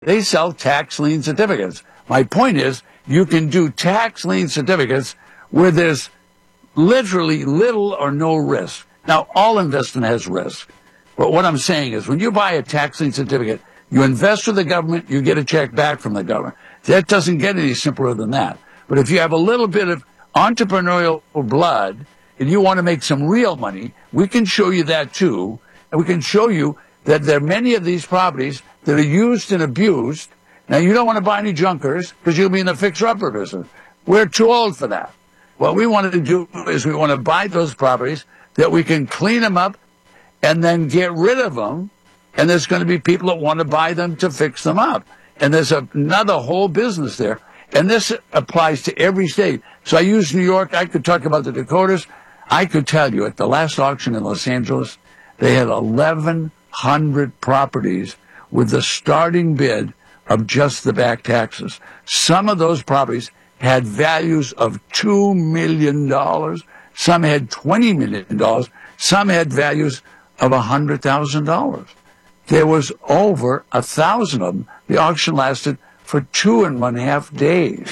They sell tax lien certificates. My point is, you can do tax lien certificates where there's literally little or no risk. Now, all investment has risk. But what I'm saying is, when you buy a tax lien certificate, you invest with the government, you get a check back from the government. That doesn't get any simpler than that. But if you have a little bit of entrepreneurial blood and you want to make some real money, we can show you that too. And we can show you that there are many of these properties that are used and abused. Now, you don't want to buy any junkers because you'll be in the fixer-upper business. We're too old for that. What we wanted to do is we want to buy those properties that we can clean them up and then get rid of them. And there's going to be people that want to buy them to fix them up. And there's another whole business there. And this applies to every state. So I use New York. I could talk about the Dakotas. I could tell you at the last auction in Los Angeles, they had 1,100 properties with the starting bid of just the back taxes. Some of those properties had values of $2 million. Some had $20 million. Some had values of $100,000. There was over 1,000 of them. The auction lasted for 2.5 days.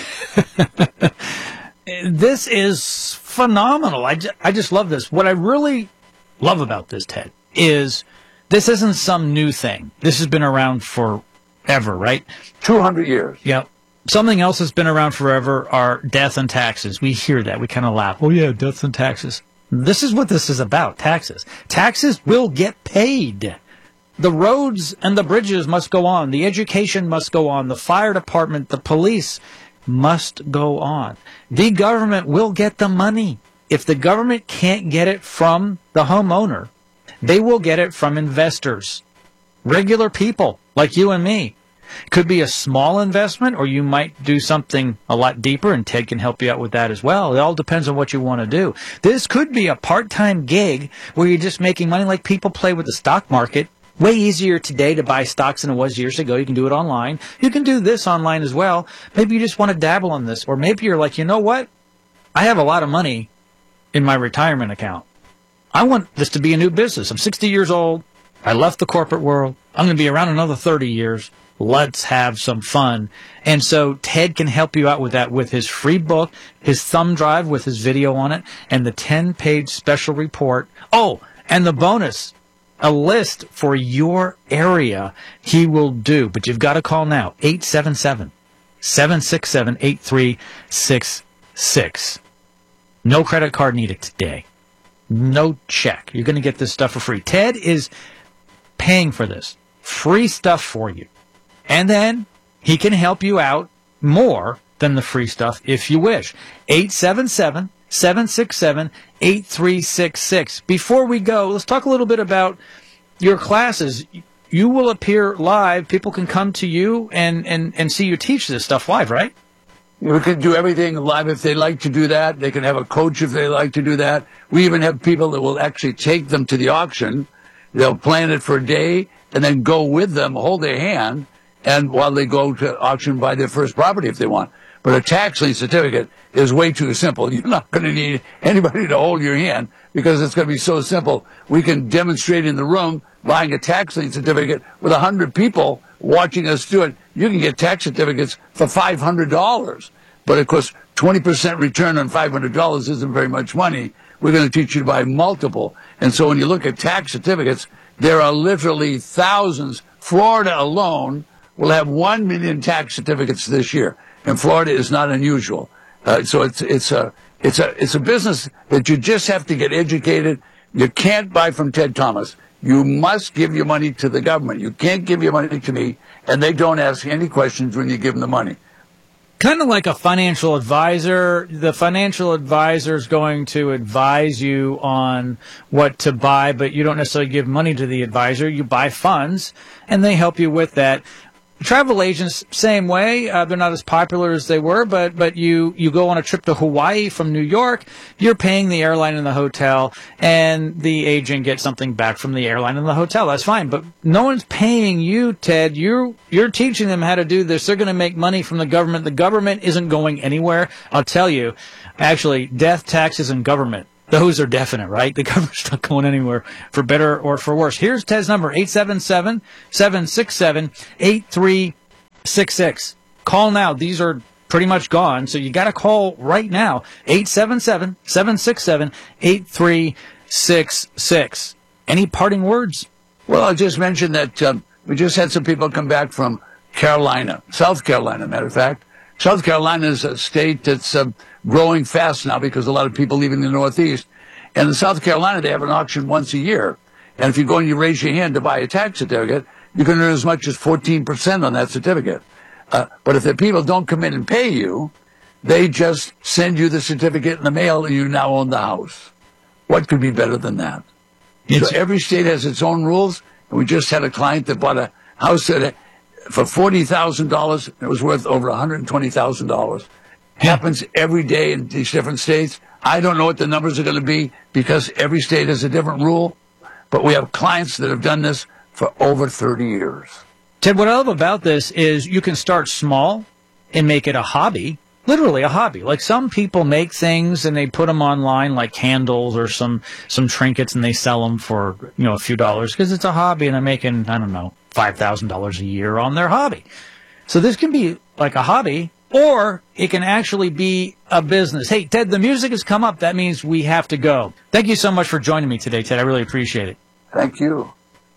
This is phenomenal. I just love this. What I really love about this, Ted, is this isn't some new thing. This has been around forever, right? 200 years. Yeah. Something else that's been around forever are death and taxes. We hear that. We kind of laugh. Oh, yeah, death and taxes. This is what this is about, taxes. Taxes will get paid. The roads and the bridges must go on. The education must go on. The fire department, the police must go on. The government will get the money. If the government can't get it from the homeowner, they will get it from investors, regular people like you and me. Could be a small investment, or you might do something a lot deeper, and Ted can help you out with that as well. It all depends on what you want to do. This could be a part-time gig where you're just making money like people play with the stock market. Way easier today to buy stocks than it was years ago. You can do it online. You can do this online as well. Maybe you just want to dabble in this. Or maybe you're like, you know what? I have a lot of money in my retirement account. I want this to be a new business. I'm 60 years old. I left the corporate world. I'm going to be around another 30 years. Let's have some fun. And so Ted can help you out with that with his free book, his thumb drive with his video on it, and the 10-page special report. Oh, and the bonus, a list for your area he will do. But you've got to call now, 877-767-8366. No credit card needed today. No check. You're going to get this stuff for free. Ted is paying for this. Free stuff for you. And then he can help you out more than the free stuff if you wish. 877-767-8366. Before we go, let's talk a little bit about your classes. You will appear live. People can come to you and see you teach this stuff live, right? We can do everything live if they like to do that. They can have a coach if they like to do that. We even have people that will actually take them to the auction. They'll plan it for a day and then go with them, hold their hand, and while they go to auction, buy their first property if they want. But a tax lien certificate is way too simple. You're not going to need anybody to hold your hand because it's going to be so simple. We can demonstrate in the room buying a tax lien certificate with 100 people watching us do it. You can get tax certificates for $500. But, of course, 20% return on $500 isn't very much money. We're going to teach you to buy multiple. And so when you look at tax certificates, there are literally thousands. Florida alone will have 1 million tax certificates this year. And Florida is not unusual. So it's a business that you just have to get educated. You can't buy from Ted Thomas. You must give your money to the government. You can't give your money to me, and they don't ask any questions when you give them the money. Kind of like a financial advisor. The financial advisor is going to advise you on what to buy, but you don't necessarily give money to the advisor. You buy funds, and they help you with that. Travel agents, same way. They're not as popular as they were, but you go on a trip to Hawaii from New York, you're paying the airline and the hotel, and the agent gets something back from the airline and the hotel. That's fine, but no one's paying you, Ted. You're teaching them how to do this. They're going to make money from the government. The government isn't going anywhere. I'll tell you, actually, death, taxes, and government. Those are definite, right? The government's not going anywhere for better or for worse. Here's Ted's number, 877-767-8366. 833-66. Call now. These are pretty much gone, so you got to call right now. 877-767-8366. Any parting words? Well, I'll just mention that we just had some people come back from Carolina, South Carolina, matter of fact. South Carolina is a state that's growing fast now because a lot of people leaving the Northeast. And in South Carolina, they have an auction once a year. And if you go and you raise your hand to buy a tax certificate, you can earn as much as 14% on that certificate. But if the people don't come in and pay you, they just send you the certificate in the mail and you now own the house. What could be better than that? So every state has its own rules. And we just had a client that bought a house that for $40,000. It was worth over $120,000. Happens every day in these different states. I don't know what the numbers are going to be because every state has a different rule. But we have clients that have done this for over 30 years. Ted, what I love about this is you can start small and make it a hobby, literally a hobby. Like some people make things and they put them online like candles or some trinkets and they sell them for, a few dollars because it's a hobby and they're making, $5,000 a year on their hobby. So this can be like a hobby or it can actually be a business. Hey, Ted, the music has come up. That means we have to go. Thank you so much for joining me today, Ted. I really appreciate it. Thank you.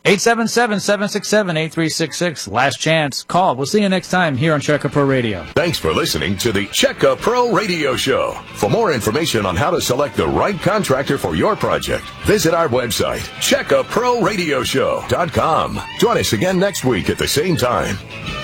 877-767-8366. Last chance. Call. We'll see you next time here on Checka Pro Radio. Thanks for listening to the Checka Pro Radio Show. For more information on how to select the right contractor for your project, visit our website, CheckaProRadioShow.com. Join us again next week at the same time.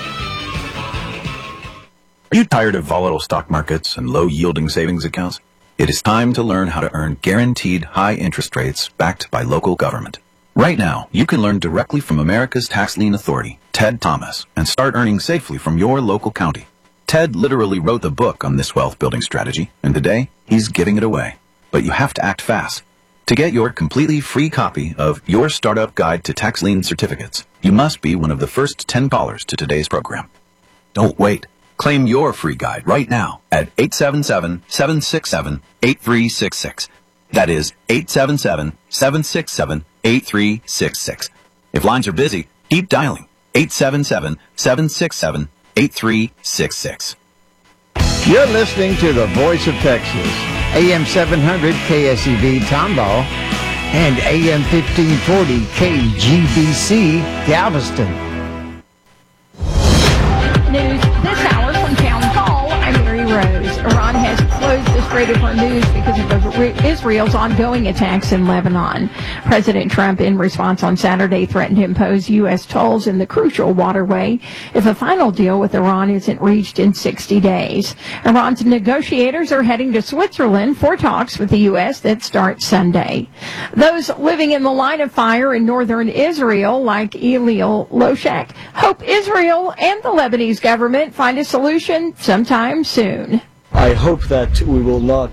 Are you tired of volatile stock markets and low-yielding savings accounts? It is time to learn how to earn guaranteed high interest rates backed by local government. Right now, you can learn directly from America's tax lien authority, Ted Thomas, and start earning safely from your local county. Ted literally wrote the book on this wealth-building strategy, and today, he's giving it away. But you have to act fast. To get your completely free copy of Your Startup Guide to Tax Lien Certificates, you must be one of the first 10 callers to today's program. Don't wait. Claim your free guide right now at 877-767-8366. That is 877-767-8366. If lines are busy, keep dialing 877-767-8366. You're listening to the Voice of Texas, AM 700 KSEV Tomball and AM 1540 KGBC Galveston. News this hour from Town Hall. I'm Mary Rose. Iran has closed the Strait of Hormuz because of Israel's ongoing attacks in Lebanon. President Trump, in response on Saturday, threatened to impose U.S. tolls in the crucial waterway if a final deal with Iran isn't reached in 60 days. Iran's negotiators are heading to Switzerland for talks with the U.S. that start Sunday. Those living in the line of fire in northern Israel, like Elil Loshak, hope Israel and the Lebanese government find a solution sometime soon. I hope that we will not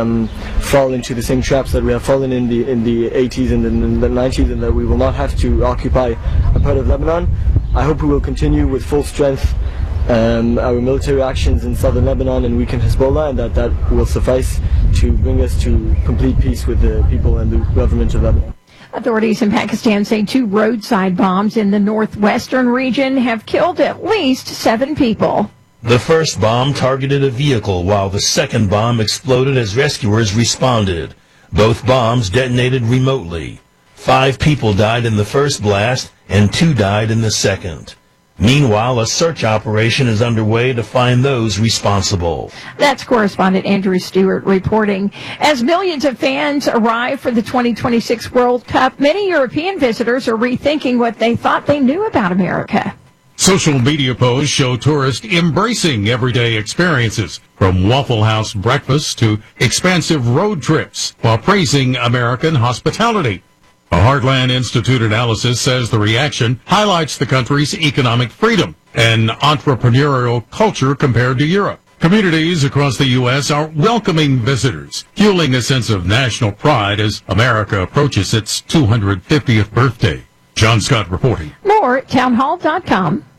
fall into the same traps that we have fallen in the 80s and in the 90s, and that we will not have to occupy a part of Lebanon. I hope we will continue with full strength our military actions in southern Lebanon and weaken Hezbollah, and that will suffice to bring us to complete peace with the people and the government of Lebanon. Authorities in Pakistan say 2 roadside bombs in the northwestern region have killed at least 7 people. The first bomb targeted a vehicle, while the second bomb exploded as rescuers responded. Both bombs detonated remotely. 5 people died in the first blast, and 2 died in the second. Meanwhile, a search operation is underway to find those responsible. That's correspondent Andrew Stewart reporting. As millions of fans arrive for the 2026 World Cup, many European visitors are rethinking what they thought they knew about America. Social media posts show tourists embracing everyday experiences, from Waffle House breakfasts to expansive road trips, while praising American hospitality. A Heartland Institute analysis says the reaction highlights the country's economic freedom and entrepreneurial culture compared to Europe. Communities across the U.S. are welcoming visitors, fueling a sense of national pride as America approaches its 250th birthday. John Scott reporting. More at townhall.com.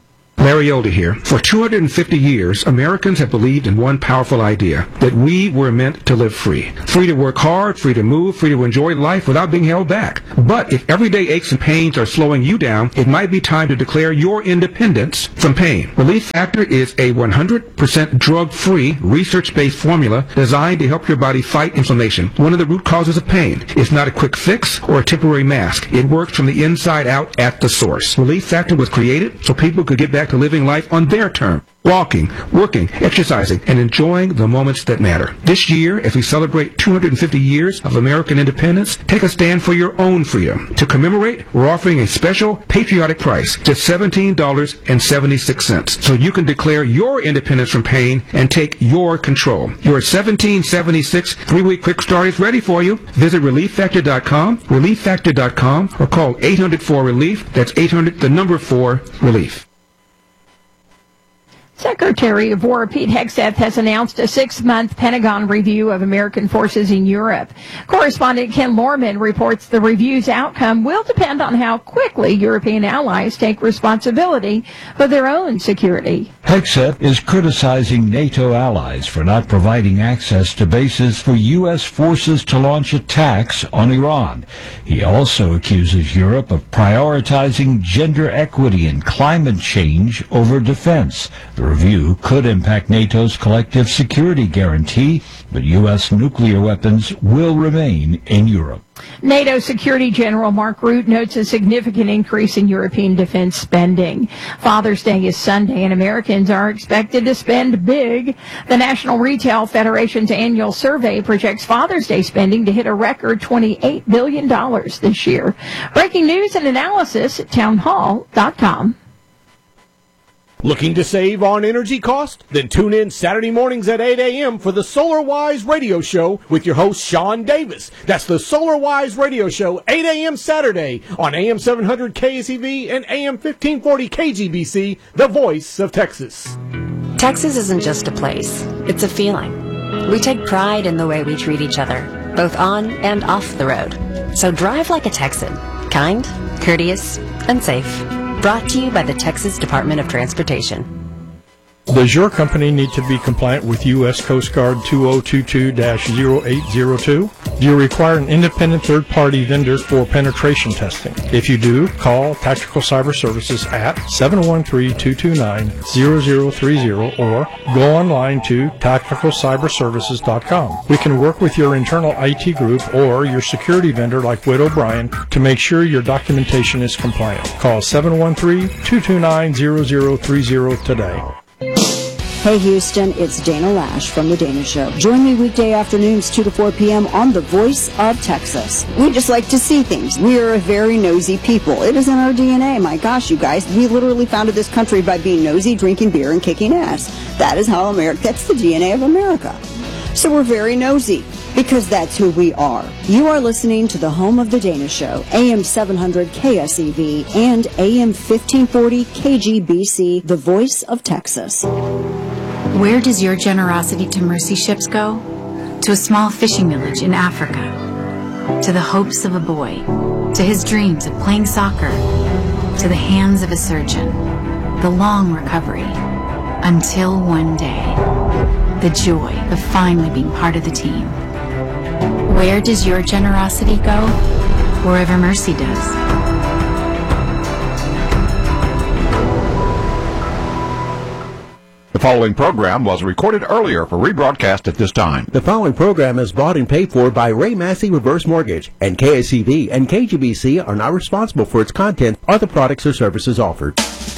Larry Elder here. For 250 years, Americans have believed in one powerful idea, that we were meant to live free. Free to work hard, free to move, free to enjoy life without being held back. But if everyday aches and pains are slowing you down, it might be time to declare your independence from pain. Relief Factor is a 100% drug-free, research-based formula designed to help your body fight inflammation, one of the root causes of pain. It's not a quick fix or a temporary mask. It works from the inside out at the source. Relief Factor was created so people could get back to living life on their terms. Walking, working, exercising, and enjoying the moments that matter. This year, as we celebrate 250 years of American independence, take a stand for your own freedom. To commemorate, we're offering a special patriotic price, just $17.76, so you can declare your independence from pain and take your control. Your $17.76 3-week quick start is ready for you. Visit ReliefFactor.com, ReliefFactor.com, or call 800-4-RELIEF. That's 800-4-RELIEF. Secretary of War Pete Hegseth has announced a 6-month Pentagon review of American forces in Europe. Correspondent Ken Lorman reports the review's outcome will depend on how quickly European allies take responsibility for their own security. Hegseth is criticizing NATO allies for not providing access to bases for U.S. forces to launch attacks on Iran. He also accuses Europe of prioritizing gender equity and climate change over defense. The review could impact NATO's collective security guarantee, but U.S. nuclear weapons will remain in Europe. NATO Security General Mark Rutte notes a significant increase in European defense spending. Father's Day is Sunday, and Americans are expected to spend big. The National Retail Federation's annual survey projects Father's Day spending to hit a record $28 billion this year. Breaking news and analysis at townhall.com. Looking to save on energy cost? Then tune in Saturday mornings at 8 a.m. for the SolarWise Radio Show with your host, Sean Davis. That's the SolarWise Radio Show, 8 a.m. Saturday on AM 700 KSEV and AM 1540 KGBC, the voice of Texas. Texas isn't just a place, it's a feeling. We take pride in the way we treat each other, both on and off the road. So drive like a Texan, kind, courteous, and safe. Brought to you by the Texas Department of Transportation. Does your company need to be compliant with U.S. Coast Guard 2022-0802? Do you require an independent third-party vendor for penetration testing? If you do, call Tactical Cyber Services at 713-229-0030 or go online to tacticalcyberservices.com. We can work with your internal IT group or your security vendor like Witt O'Brien to make sure your documentation is compliant. Call 713-229-0030 today. Hey Houston, it's Dana Lash from The Dana Show. Join me weekday afternoons 2 to 4 p.m. on The Voice of Texas. We just like to see things. We are a very nosy people. It is in our DNA. My gosh, you guys, we literally founded this country by being nosy, drinking beer, and kicking ass. That is how that's the DNA of America. So we're very nosy because that's who we are. You are listening to the home of The Dana Show, AM 700 KSEV and AM 1540 KGBC, the voice of Texas. Where does your generosity to mercy ships go? To a small fishing village in Africa. To the hopes of a boy. To his dreams of playing soccer. To the hands of a surgeon. The long recovery. Until one day. The joy of finally being part of the team. Where does your generosity go? Wherever mercy does. The following program was recorded earlier for rebroadcast at this time. The following program is bought and paid for by Ray Massey Reverse Mortgage, and KSCV and KGBC are not responsible for its content or the products or services offered.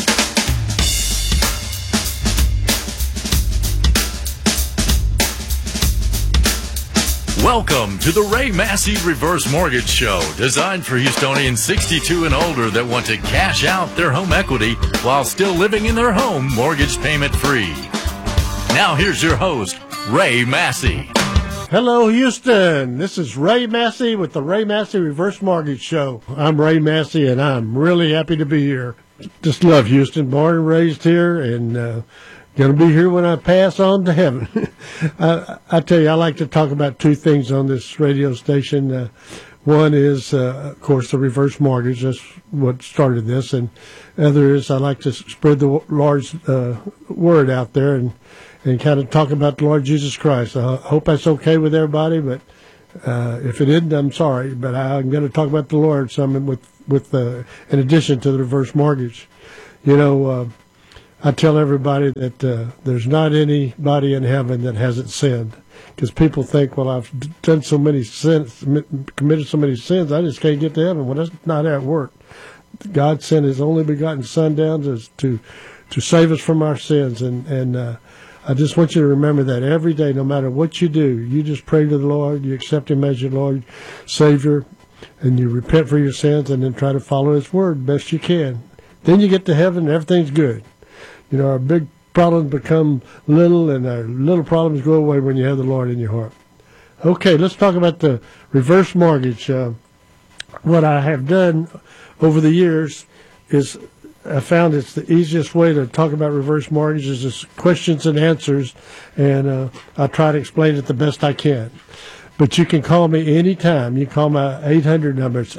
Welcome to the Ray Massey Reverse Mortgage Show, designed for Houstonians 62 and older that want to cash out their home equity while still living in their home mortgage payment free. Now here's your host, Ray Massey. Hello, Houston. This is Ray Massey with the Ray Massey Reverse Mortgage Show. I'm Ray Massey, and I'm really happy to be here. Just love Houston, born and raised here, and going to be here when I pass on to heaven. I tell you, I like to talk about two things on this radio station. One is, of course, the reverse mortgage. That's what started this. And other is I like to spread the Lord's word out there and kind of talk about the Lord Jesus Christ. I hope that's okay with everybody, but if it isn't, I'm sorry. But I'm going to talk about the Lord some with in addition to the reverse mortgage. You know, I tell everybody that there's not anybody in heaven that hasn't sinned. Because people think, well, I've done so many sins, committed so many sins, I just can't get to heaven. Well, that's not how it worked. God sent His only begotten Son down to save us from our sins, and I just want you to remember that every day, no matter what you do, you just pray to the Lord, you accept Him as your Lord, Savior, and you repent for your sins, and then try to follow His word best you can. Then you get to heaven, and everything's good. You know, our big problems become little, and our little problems go away when you have the Lord in your heart. Okay, let's talk about the reverse mortgage. What I have done over the years is I found it's the easiest way to talk about reverse mortgages is questions and answers, and I try to explain it the best I can. But you can call me anytime. You call my 800 number. It's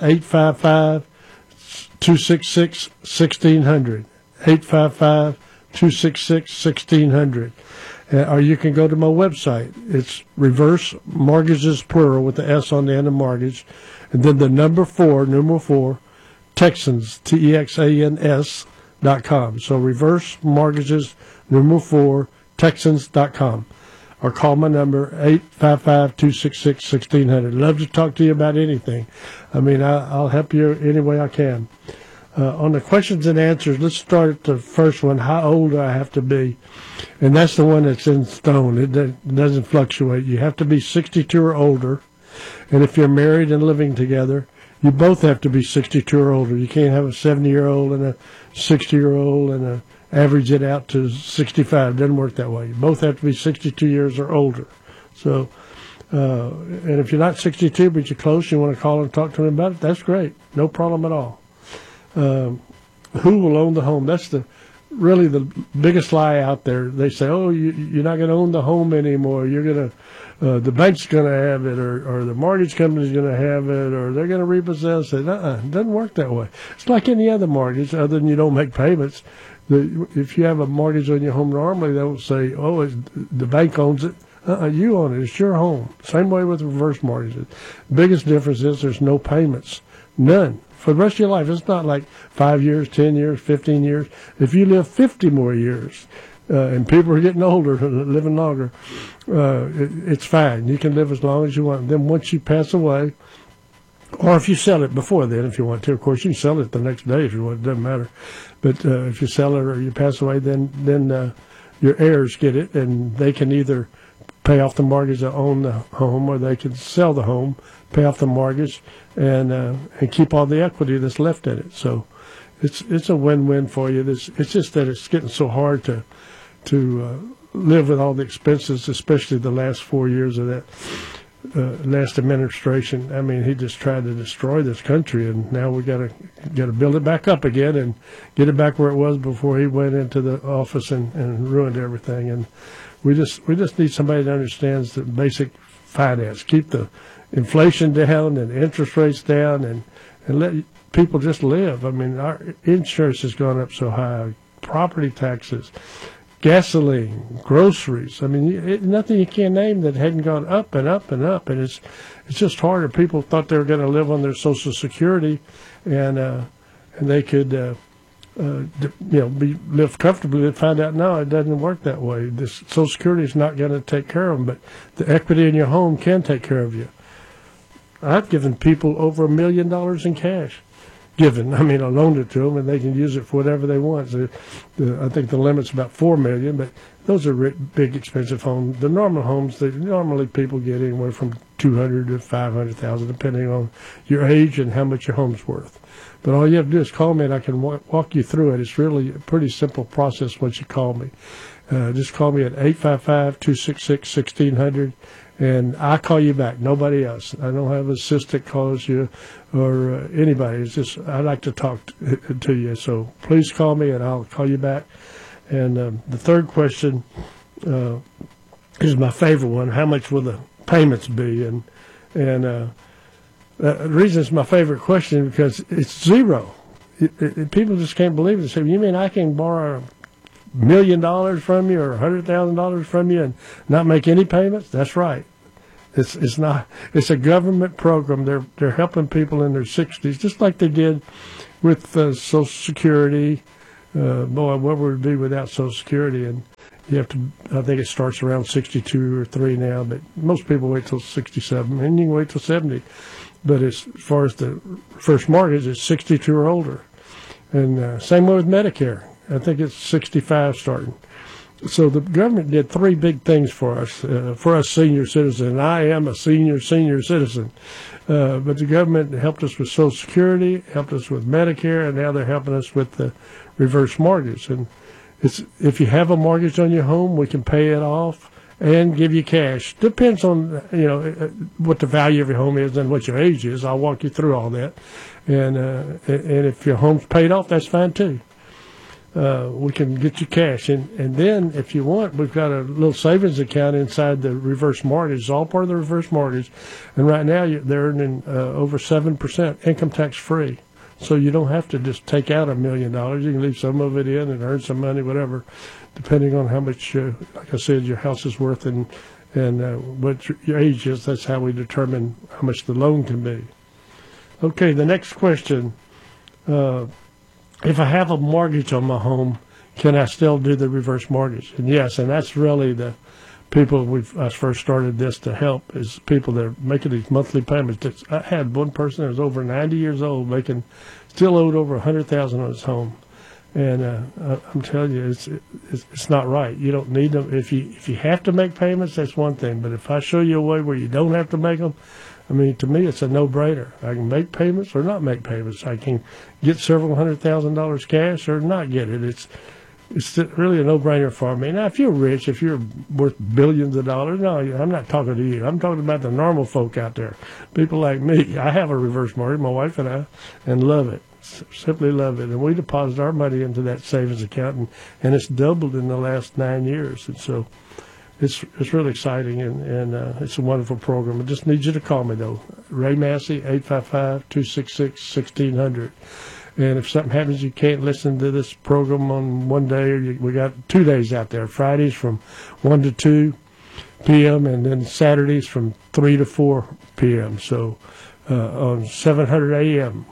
855-266-1600. 855-266-1600. Or you can go to my website. It's Reverse Mortgages, plural, with the S on the end of mortgage. And then the numeral 4, Texans, TEXANS.com. So Reverse Mortgages, numeral 4, Texans.com. Or call my number, 855-266-1600. Love to talk to you about anything. I mean, I'll help you any way I can. On the questions and answers, let's start at the first one. How old do I have to be? And that's the one that's in stone. It doesn't fluctuate. You have to be 62 or older. And if you're married and living together, you both have to be 62 or older. You can't have a 70-year-old and a 60-year-old and average it out to 65. It doesn't work that way. You both have to be 62 years or older. So, and if you're not 62 but you're close, you want to call and talk to me about it, that's great. No problem at all. Who will own the home? That's really the biggest lie out there. They say, oh, you're not going to own the home anymore. You're going to, the bank's going to have it, or the mortgage company's going to have it, or they're going to repossess it. It doesn't work that way. It's like any other mortgage, other than you don't make payments. If you have a mortgage on your home normally, they'll say, oh, the bank owns it. You own it. It's your home. Same way with reverse mortgages. The biggest difference is there's no payments. None. For the rest of your life. It's not like 5 years, 10 years, 15 years. If you live 50 more years, and people are getting older, living longer, it's fine. You can live as long as you want. Then once you pass away, or if you sell it before then, if you want to, of course, you can sell it the next day if you want. It doesn't matter. But if you sell it or you pass away, then your heirs get it, and they can either pay off the mortgage to own the home, or they can sell the home, pay off the mortgage, and keep all the equity that's left in it. So it's a win-win for you. It's just that it's getting so hard to live with all the expenses, especially the last 4 years of that last administration. I mean, he just tried to destroy this country, and now we got to build it back up again and get it back where it was before he went into the office and ruined everything. And we just need somebody that understands the basic finance, keep the inflation down and interest rates down, and let people just live. I mean, our insurance has gone up so high, property taxes, gasoline, groceries. I mean, nothing you can't name that hadn't gone up and up and up, and it's just harder. People thought they were going to live on their Social Security, and they could live comfortably. They find out no, it doesn't work that way. This Social Security is not going to take care of them, but the equity in your home can take care of you. I've given people over $1 million in cash. I loaned it to them, and they can use it for whatever they want. So, I think the limit's about $4 million, but those are big, expensive homes. The normal homes, normally people get anywhere from $200,000 to $500,000, depending on your age and how much your home's worth. But all you have to do is call me, and I can walk you through it. It's really a pretty simple process once you call me. Just call me at 855-266-1600. And I call you back, nobody else. I don't have an assistant calls you or anybody. It's just I like to talk to you. So please call me, and I'll call you back. And the third question is my favorite one. How much will the payments be? And The reason it's my favorite question is because it's zero. People just can't believe it. They say, you mean I can borrow $1 million from you or $100,000 from you and not make any payments? That's right. It's not. It's a government program. They're helping people in their 60s, just like they did with Social Security. Boy, what would it be without Social Security? And you have to. I think it starts around 62 or 3 now, but most people wait till 67, and you can wait till 70. But as far as the first mortgage, it's 62 or older, and same way with Medicare. I think it's 65 starting. So the government did 3 big things for us senior citizens. And I am a senior citizen. But the government helped us with Social Security, helped us with Medicare, and now they're helping us with the reverse mortgage. And if you have a mortgage on your home, we can pay it off and give you cash. Depends on, what the value of your home is and what your age is. I'll walk you through all that. And if your home's paid off, that's fine too. We can get you cash. And then, if you want, we've got a little savings account inside the reverse mortgage. It's all part of the reverse mortgage. And right now, they're earning over 7% income tax free. So you don't have to just take out $1 million. You can leave some of it in and earn some money, whatever, depending on how much, like I said, your house is worth and what your age is. That's how we determine how much the loan can be. Okay, the next question. If I have a mortgage on my home, can I still do the reverse mortgage? And yes, and that's really the people I first started this to help is people that are making these monthly payments. I had one person that was over 90 years old still owed over $100,000 on his home. And I'm telling you, it's not right. You don't need them. If you have to make payments, that's one thing. But if I show you a way where you don't have to make them, I mean, to me, it's a no-brainer. I can make payments or not make payments. I can get several $100,000 cash or not get it. It's really a no-brainer for me. Now, if you're rich, if you're worth billions of dollars, no, I'm not talking to you. I'm talking about the normal folk out there, people like me. I have a reverse mortgage, my wife and I, and love it. Simply love it. And we deposit our money into that savings account, and it's doubled in the last 9 years. And so it's really exciting, and it's a wonderful program. I just need you to call me, though. Ray Massey, 855-266-1600. And if something happens, you can't listen to this program on one day, we got 2 days out there, Fridays from 1 to 2 p.m., and then Saturdays from 3 to 4 p.m. So on 700 a.m.,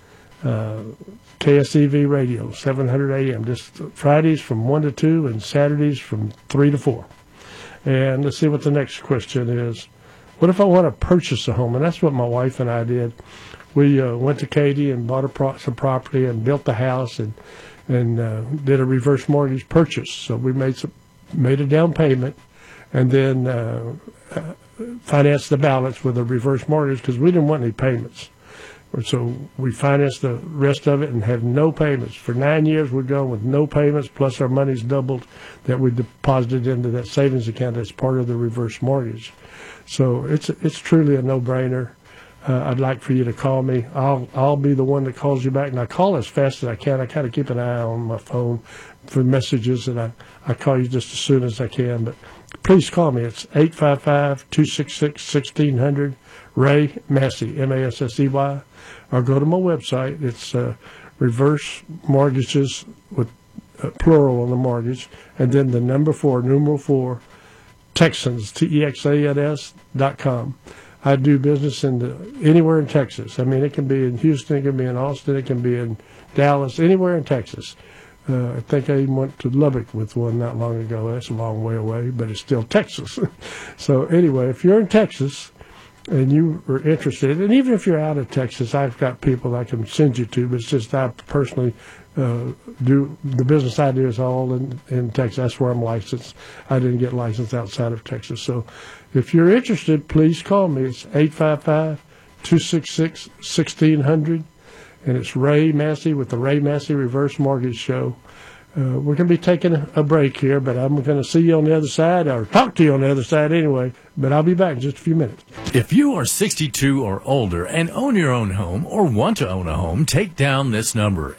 KSEV Radio, 700 a.m., just Fridays from 1 to 2 and Saturdays from 3 to 4. And let's see what the next question is. What if I want to purchase a home? And that's what my wife and I did. We went to Katy and bought some property and built the house and did a reverse mortgage purchase. So we made a down payment and then financed the balance with a reverse mortgage because we didn't want any payments. So we financed the rest of it and had no payments. For 9 years, we've gone with no payments, plus our money's doubled that we deposited into that savings account that's part of the reverse mortgage. So it's truly a no-brainer. I'd like for you to call me. I'll be the one that calls you back, and I call as fast as I can. I kind of keep an eye on my phone for messages, and I call you just as soon as I can. But please call me. It's 855-266-1600, Ray Massey, M-A-S-S-E-Y. Or go to my website. It's reverse mortgages with plural on the mortgage, and then the numeral 4, Texans, TEXANS.com. I do business anywhere in Texas. I mean, it can be in Houston, it can be in Austin, it can be in Dallas, anywhere in Texas. I think I even went to Lubbock with one not long ago. That's a long way away, but it's still Texas. So anyway, if you're in Texas and you are interested, and even if you're out of Texas, I've got people I can send you to, but it's just I personally do the business I do is all in Texas. That's where I'm licensed. I didn't get licensed outside of Texas. So if you're interested, please call me. It's 855-266-1600, and it's Ray Massey with the Ray Massey Reverse Mortgage Show. We're going to be taking a break here, but I'm going to see you on the other side, or talk to you on the other side anyway, but I'll be back in just a few minutes. If you are 62 or older and own your own home or want to own a home, take down this number,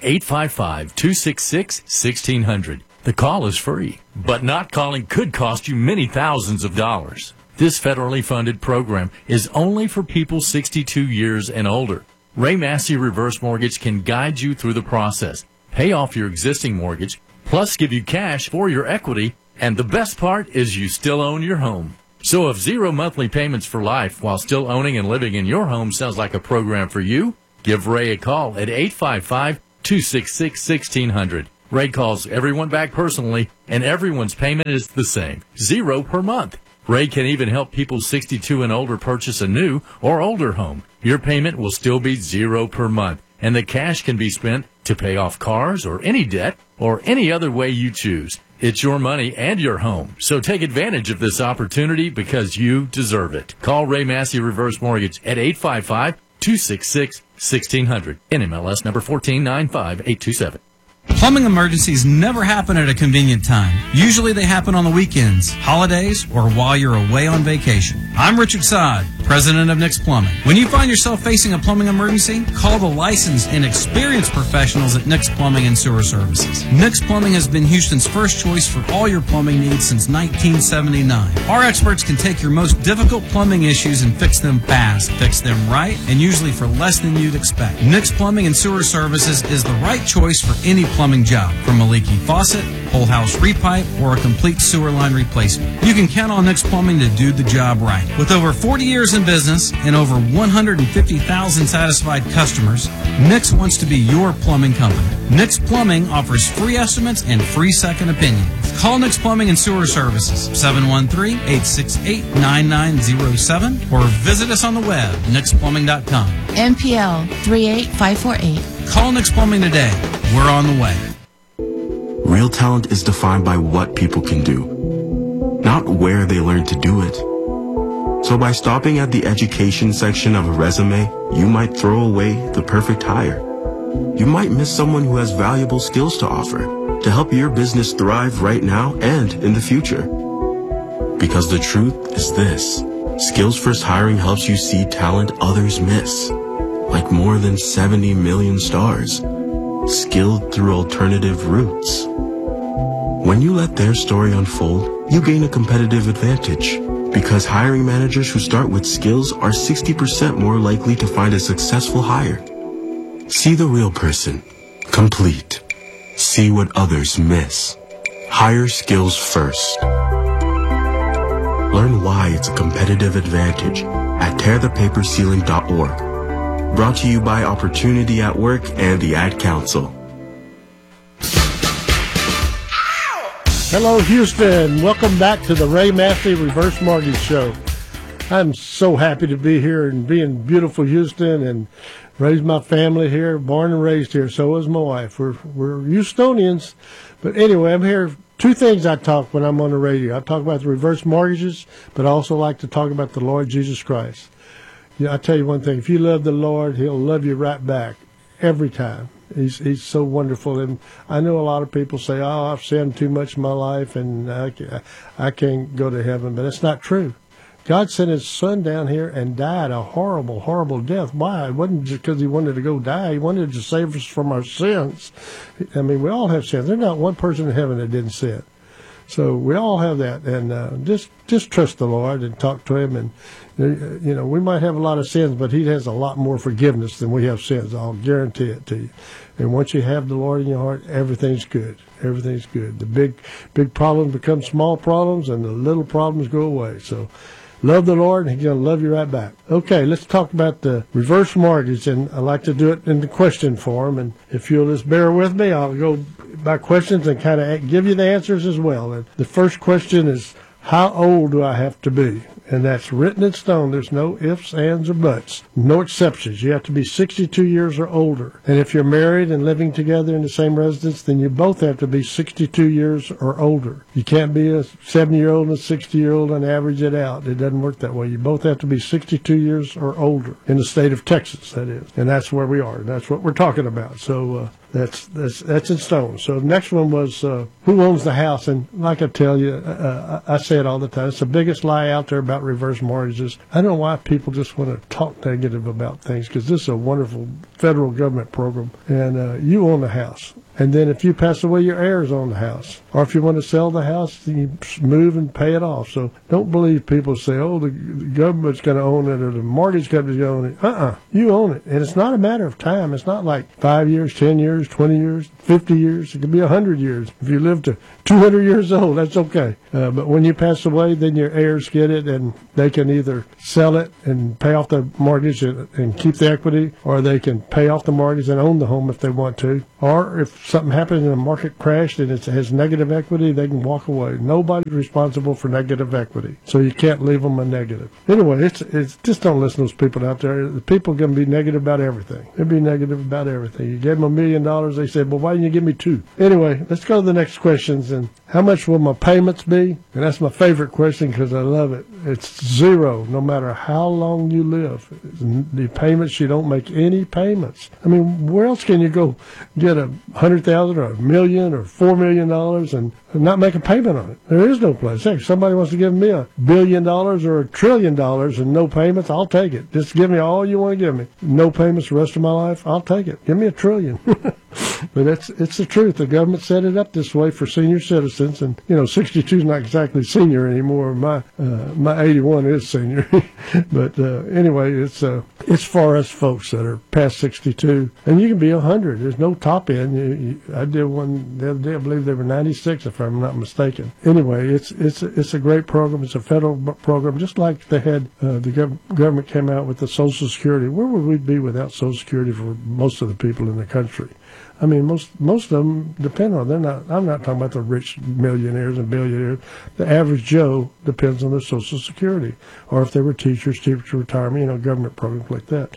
855-266-1600. The call is free, but not calling could cost you many thousands of dollars. This federally funded program is only for people 62 years and older. Ray Massey Reverse Mortgage can guide you through the process, pay off your existing mortgage, plus give you cash for your equity, and the best part is you still own your home. So if 0 monthly payments for life while still owning and living in your home sounds like a program for you, give Ray a call at 855-266-1600. Ray calls everyone back personally, and everyone's payment is the same, 0 per month. Ray can even help people 62 and older purchase a new or older home. Your payment will still be 0 per month, and the cash can be spent to pay off cars or any debt or any other way you choose. It's your money and your home, so take advantage of this opportunity because you deserve it. Call Ray Massey Reverse Mortgage at 855-266-1600. NMLS number 1495827. Plumbing emergencies never happen at a convenient time. Usually they happen on the weekends, holidays, or while you're away on vacation. I'm Richard Sod, president of Nick's Plumbing. When you find yourself facing a plumbing emergency, call the licensed and experienced professionals at Nick's Plumbing and Sewer Services. Nick's Plumbing has been Houston's first choice for all your plumbing needs since 1979. Our experts can take your most difficult plumbing issues and fix them fast, fix them right, and usually for less than you'd expect. Nick's Plumbing and Sewer Services is the right choice for any plumbing job, from a leaky faucet, whole house repipe, or a complete sewer line replacement. You can count on Nick's Plumbing to do the job right. With over 40 years in business and over 150,000 satisfied customers, Nick's wants to be your plumbing company. Nick's Plumbing offers free estimates and free second opinions. Call Nick's Plumbing and Sewer Services, 713-868-9907, or visit us on the web, nicksplumbing.com. MPL 38548. Call Nick's Plumbing today. We're on the way. Real talent is defined by what people can do, not where they learn to do it. So by stopping at the education section of a resume, you might throw away the perfect hire. You might miss someone who has valuable skills to offer to help your business thrive right now and in the future. Because the truth is this: Skills First Hiring helps you see talent others miss, like more than 70 million stars, skilled through alternative routes. When you let their story unfold, you gain a competitive advantage, because hiring managers who start with skills are 60% more likely to find a successful hire. See the real person, complete. See what others miss. Hire skills first. Learn why it's a competitive advantage at tearthepaperceiling.org. Brought to you by Opportunity at Work and the Ad Council. Hello, Houston. Welcome back to the Ray Massey Reverse Mortgage Show. I'm so happy to be here and be in beautiful Houston and raise my family here, born and raised here. So is my wife. We're Houstonians. But anyway, I'm here. Two things I talk when I'm on the radio. I talk about the reverse mortgages, but I also like to talk about the Lord Jesus Christ. Yeah, I tell you one thing, if you love the Lord, he'll love you right back every time. He's so wonderful. And I know a lot of people say, oh, I've sinned too much in my life and I can't go to heaven. But it's not true. God sent his son down here and died a horrible, horrible death. Why? It wasn't just because he wanted to go die. He wanted to save us from our sins. I mean, we all have sins. There's not one person in heaven that didn't sin. So we all have that. And just trust the Lord and talk to him. And, you know, we might have a lot of sins, but he has a lot more forgiveness than we have sins. I'll guarantee it to you. And once you have the Lord in your heart, everything's good. Everything's good. The big problems become small problems, and the little problems go away. So love the Lord, and he's going to love you right back. Okay, let's talk about the reverse mortgage, and I like to do it in the question form. And if you'll just bear with me, I'll go by questions and kind of give you the answers as well. And the first question is, how old do I have to be? And that's written in stone. There's no ifs, ands, or buts. No exceptions. You have to be 62 years or older. And if you're married and living together in the same residence, then you both have to be 62 years or older. You can't be a 70-year-old and a 60-year-old and average it out. It doesn't work that way. You both have to be 62 years or older in the state of Texas, that is. And that's where we are. That's what we're talking about. So that's in stone. So the next one was who owns the house? And like I tell you, I say it all the time. It's the biggest lie out there about reverse mortgages. I don't know why people just want to talk negative about things, because this is a wonderful federal government program, and you own the house. And then if you pass away, your heirs own the house. Or if you want to sell the house, then you move and pay it off. So don't believe people say, oh, the government's going to own it or the mortgage company's going to own it. You own it. And it's not a matter of time. It's not like 5 years, 10 years, 20 years, 50 years. It could be 100 years. If you live to 200 years old, that's okay. But when you pass away, then your heirs get it, and they can either sell it and pay off the mortgage and keep the equity, or they can pay off the mortgage and own the home if they want to. Or if something happens and the market crashed and it has negative equity, they can walk away. Nobody's responsible for negative equity, so you can't leave them a negative. Anyway, it's just don't listen to those people out there. The people are going to be negative about everything. They'll be negative about everything. You gave them $1 million, they said, well, why didn't you give me $2 million? Anyway, let's go to the next questions. And how much will my payments be? And that's my favorite question because I love it. It's zero, no matter how long you live. The payments, you don't make any payments. I mean, where else can you go get $100,000 or $1 million or $4 million and not make a payment on it? There is no place. Heck, somebody wants to give me $1 billion or $1 trillion and no payments, I'll take it. Just give me all you want to give me. No payments the rest of my life, I'll take it. Give me $1 trillion. But it's the truth. The government set it up this way for senior citizens, and 62 is not exactly senior anymore. My 81 is senior, but anyway, it's for us folks that are past 62, and you can be 100. There's no top end. I did one the other day. I believe they were 96, if I'm not mistaken. Anyway, it's a great program. It's a federal program, just like they had the government came out with the Social Security. Where would we be without Social Security for most of the people in the country? I mean, most of them depend on it. I'm not talking about the rich millionaires and billionaires. The average Joe depends on their Social Security, or if they were teachers, teacher retirement, government programs like that.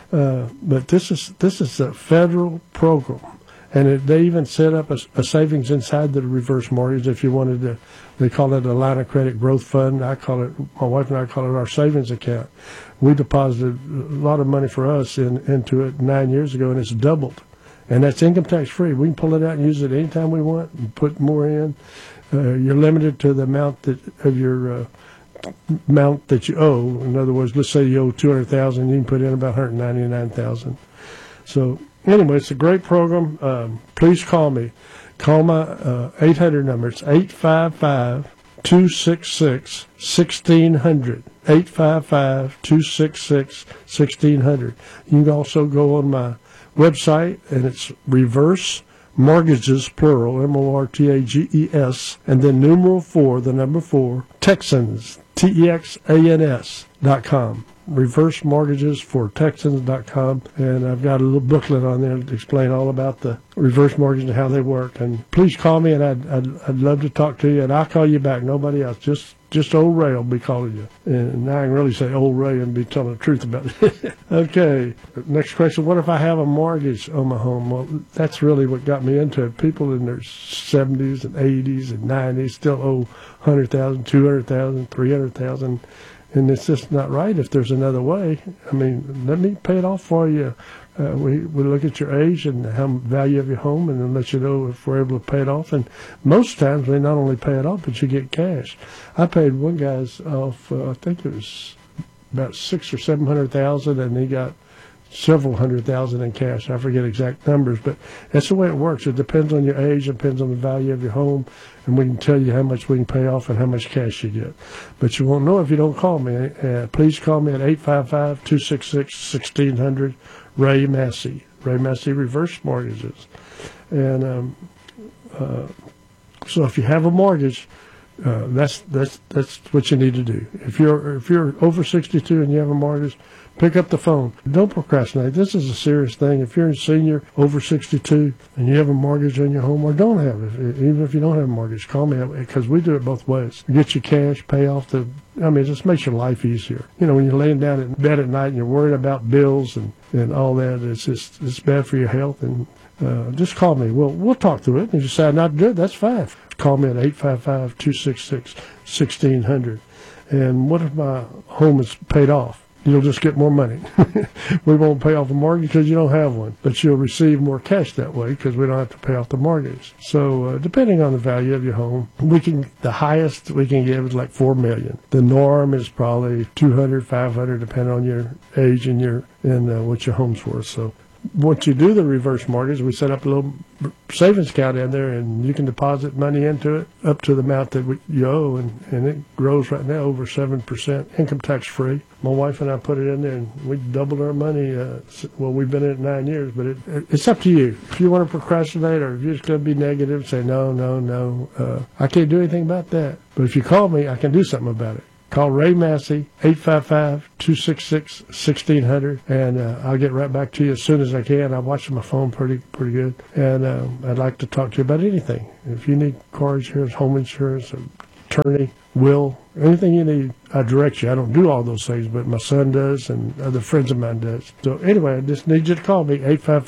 But this is a federal program, and they even set up a savings inside the reverse mortgage if you wanted to. They call it a line of credit growth fund. My wife and I call it our savings account. We deposited a lot of money for us into it 9 years ago, and it's doubled. And that's income tax free. We can pull it out and use it anytime we want and put more in. You're limited to the amount of your amount that you owe. In other words, let's say you owe $200,000, you can put in about $199,000. So anyway, it's a great program. Please call me. Call my 800 number. It's 855-266-1600. 855-266-1600. You can also go on my website, and it's Reverse Mortgages, plural, MORTAGES, and then numeral 4, the number 4, Texans, TEXANS.com. Reverse Mortgages for Texans.com, and I've got a little booklet on there to explain all about the reverse mortgage and how they work. And please call me, and I'd love to talk to you, and I'll call you back. Nobody else, just old Ray will be calling you. And now I can really say old Ray and be telling the truth about it. Okay, next question. What if I have a mortgage on my home? Well, that's really what got me into it. People in their 70s and 80s and 90s still owe $100,000, $200,000, $300,000. And it's just not right if there's another way. I mean, let me pay it off for you. We look at your age and how value of your home, and then let you know if we're able to pay it off. And most times they not only pay it off, but you get cash. I paid one guy's off. I think it was about $600,000 or $700,000, and he got several $100,000 in cash. I forget exact numbers, but that's the way it works. It depends on your age, it depends on the value of your home, and we can tell you how much we can pay off and how much cash you get. But you won't know if you don't call me. Please call me at 855-266-1600, Ray Massey. Ray Massey Reverse Mortgages. And so if you have a mortgage, that's what you need to do. If you're over 62 and you have a mortgage, pick up the phone. Don't procrastinate. This is a serious thing. If you're a senior over 62 and you have a mortgage on your home, or don't have it, even if you don't have a mortgage, call me, because we do it both ways. Get you cash, pay off it just makes your life easier. When you're laying down in bed at night and you're worried about bills and all that, it's bad for your health. And just call me. We'll talk through it. And if you decide not to do it, that's fine. Call me at 855-266-1600. And what if my home is paid off? You'll just get more money. We won't pay off the mortgage because you don't have one, but you'll receive more cash that way because we don't have to pay off the mortgage. So depending on the value of your home, the highest we can give is like $4 million. The norm is probably $200, $500, depending on your age and what your home's worth. So once you do the reverse mortgage, we set up a little savings account in there, and you can deposit money into it up to the amount that you owe, and it grows right now over 7%, income tax free. My wife and I put it in there, and we doubled our money. We've been in it 9 years, but it's up to you. If you want to procrastinate, or if you're just going to be negative, say no. I can't do anything about that. But if you call me, I can do something about it. Call Ray Massey, 855-266-1600, and I'll get right back to you as soon as I can. I watch my phone pretty good, and I'd like to talk to you about anything. If you need car insurance, home insurance, attorney, will, anything you need, I direct you. I don't do all those things, but my son does, and other friends of mine does. So anyway, I just need you to call me,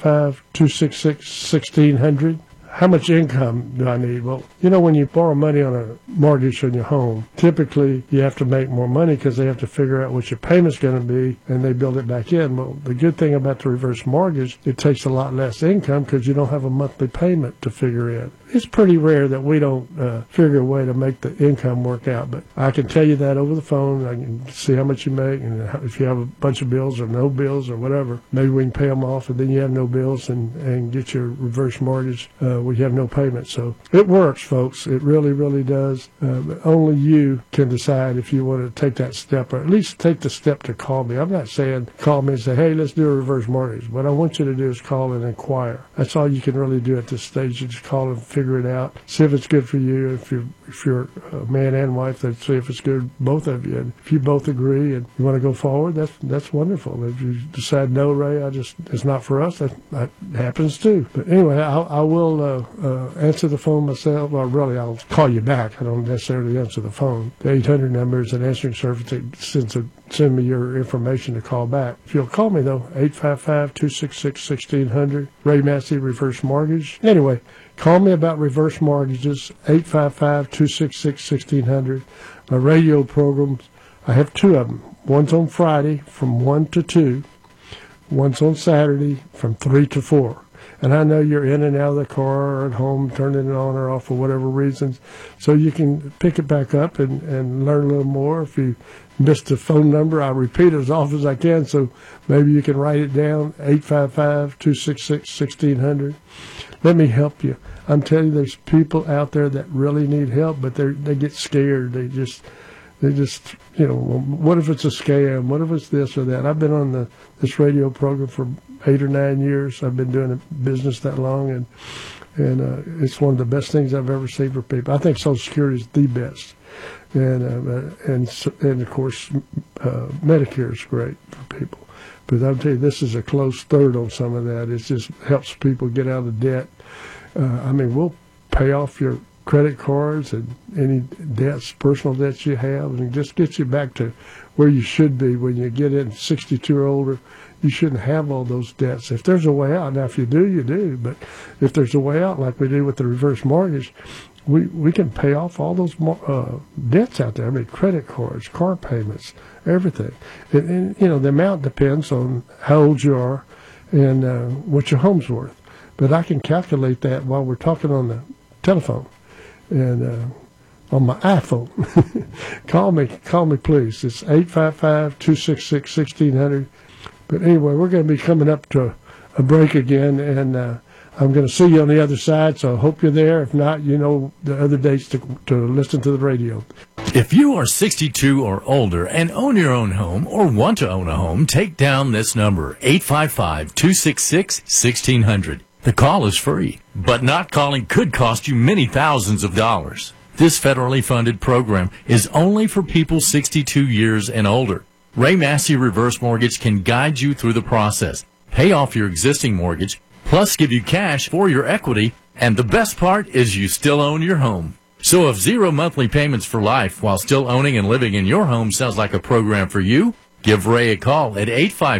855-266-1600. How much income do I need? Well, when you borrow money on a mortgage on your home, typically you have to make more money because they have to figure out what your payment's going to be, and they build it back in. Well, the good thing about the reverse mortgage, it takes a lot less income because you don't have a monthly payment to figure in. It's pretty rare that we don't figure a way to make the income work out, but I can tell you that over the phone. I can see how much you make, and if you have a bunch of bills or no bills or whatever, maybe we can pay them off, and then you have no bills and get your reverse mortgage. We have no payment. So it works, folks. It really, really does. Only you can decide if you want to take that step, or at least take the step to call me. I'm not saying call me and say, hey, let's do a reverse mortgage. What I want you to do is call and inquire. That's all you can really do at this stage. You just call and figure it out. See if it's good for you. If you're a man and wife, then see if it's good, both of you. And if you both agree and you want to go forward, that's wonderful. If you decide no, Ray, it's not for us, that happens too. But anyway, I will answer the phone myself. Well, really, I'll call you back. I don't necessarily answer the phone. The 800 number is an answering service that send me your information to call back. If you'll call me, though, 855-266-1600, Ray Massey, Reverse Mortgage. Anyway, call me about reverse mortgages, 855-266-1600. My radio programs, I have two of them. One's on Friday from 1 to 2. One's on Saturday from 3 to 4. And I know you're in and out of the car or at home, turning it on or off for whatever reasons. So you can pick it back up and learn a little more. If you missed the phone number, I'll repeat it as often as I can, so maybe you can write it down, 855-266-1600. Let me help you. I'm telling you, there's people out there that really need help, but they get scared. They just, what if it's a scam? What if it's this or that? I've been on this radio program for 8 or 9 years. I've been doing a business that long, and it's one of the best things I've ever seen for people. I think Social Security is the best, and of course Medicare is great for people. But I'll tell you, this is a close third on some of that. It just helps people get out of debt. We'll pay off your credit cards and any debts, personal debts you have, and just get you back to where you should be when you get in 62 or older. You shouldn't have all those debts. If there's a way out, now if you do, you do. But if there's a way out, like we do with the reverse mortgage, we can pay off all those debts out there. Credit cards, car payments, everything. And the amount depends on how old you are and what your home's worth. But I can calculate that while we're talking on the telephone and on my iPhone. Call me, please. It's 855-266-1600. But anyway, we're going to be coming up to a break again, and I'm going to see you on the other side, so I hope you're there. If not, the other dates to listen to the radio. If you are 62 or older and own your own home or want to own a home, take down this number, 855-266-1600. The call is free, but not calling could cost you many thousands of dollars. This federally funded program is only for people 62 years and older. Ray Massey Reverse Mortgage can guide you through the process, pay off your existing mortgage, plus give you cash for your equity, and the best part is you still own your home. So if 0 monthly payments for life while still owning and living in your home sounds like a program for you, give Ray a call at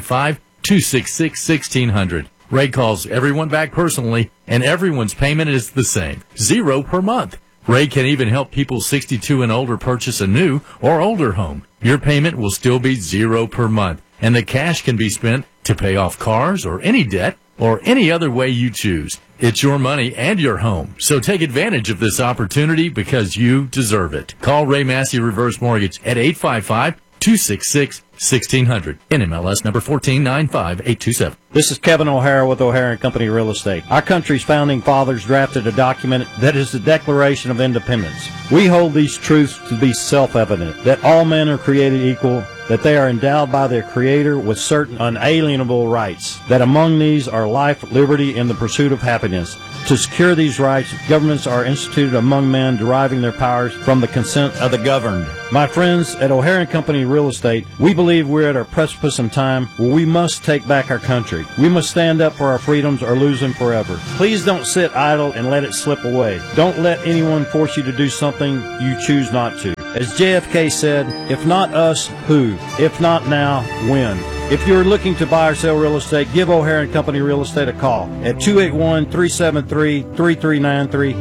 855-266-1600. Ray calls everyone back personally, and everyone's payment is the same, 0 per month. Ray can even help people 62 and older purchase a new or older home. Your payment will still be 0 per month, and the cash can be spent to pay off cars or any debt or any other way you choose. It's your money and your home, so take advantage of this opportunity because you deserve it. Call Ray Massey Reverse Mortgage at 855 266-1600. NMLS number 1495827. This is Kevin O'Hara with O'Hara & Company Real Estate. Our country's founding fathers drafted a document that is the Declaration of Independence. We hold these truths to be self-evident, that all men are created equal, that they are endowed by their Creator with certain unalienable rights, that among these are life, liberty, and the pursuit of happiness. To secure these rights, governments are instituted among men, deriving their powers from the consent of the governed. My friends, at O'Hara & Company Real Estate, we believe we're at a precipice in time where we must take back our country. We must stand up for our freedoms or lose them forever. Please don't sit idle and let it slip away. Don't let anyone force you to do something you choose not to. As JFK said, if not us, who? If not now, when? If you're looking to buy or sell real estate, give O'Hara & Company Real Estate a call at 281-373-3393,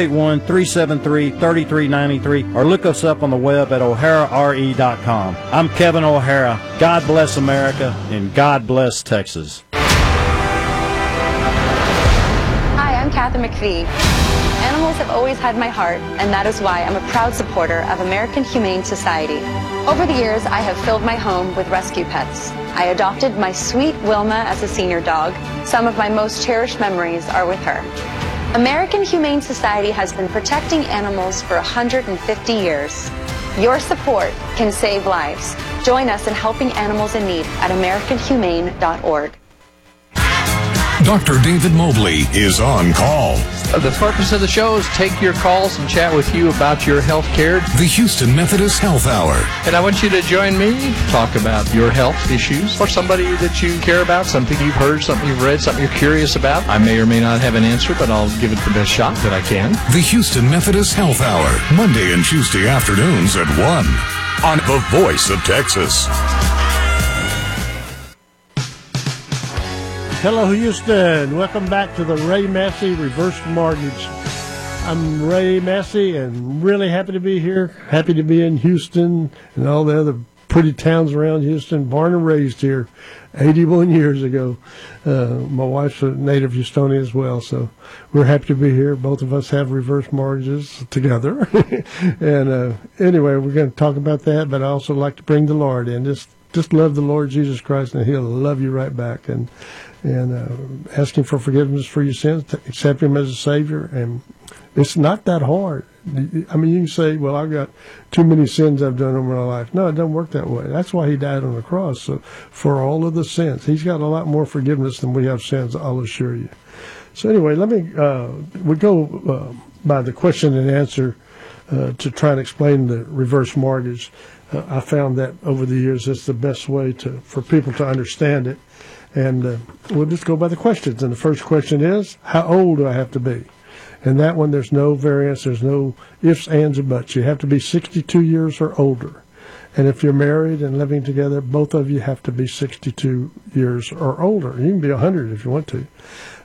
281-373-3393, or look us up on the web at o'harare.com. I'm Kevin O'Hara. God bless America, and God bless Texas. Hi, I'm Kathy McPhee. Animals have always had my heart, and that is why I'm a proud supporter of American Humane Society. Over the years, I have filled my home with rescue pets. I adopted my sweet Wilma as a senior dog. Some of my most cherished memories are with her. American Humane Society has been protecting animals for 150 years. Your support can save lives. Join us in helping animals in need at AmericanHumane.org. Dr. David Mobley is on call. The purpose of the show is take your calls and chat with you about your health care. The Houston Methodist Health Hour. And I want you to join me, talk about your health issues or somebody that you care about, something you've heard, something you've read, something you're curious about. I may or may not have an answer, but I'll give it the best shot that I can. The Houston Methodist Health Hour, Monday and Tuesday afternoons at 1 on The Voice of Texas. Hello, Houston. Welcome back to the Ray Massey Reverse Mortgage. I'm Ray Massey and really happy to be here. Happy to be in Houston and all the other pretty towns around Houston. Born and raised here 81 years ago. My wife's a native Houstonian as well, so we're happy to be here. Both of us have reverse mortgages together. And anyway, we're going to talk about that, but I also like to bring the Lord in. Just love the Lord Jesus Christ, and He'll love you right back. And ask Him for forgiveness for your sins, accept Him as a Savior, and it's not that hard. I mean, you can say, well, I've got too many sins I've done in my life. No, it doesn't work that way. That's why He died on the cross, so for all of the sins. He's got a lot more forgiveness than we have sins, I'll assure you. So anyway, we go by the question and answer to try and explain the reverse mortgage. I found that over the years it's the best way for people to understand it. And we'll just go by the questions. And the first question is, how old do I have to be? And that one, there's no variance. There's no ifs, ands, or buts. You have to be 62 years or older. And if you're married and living together, both of you have to be 62 years or older. You can be 100 if you want to.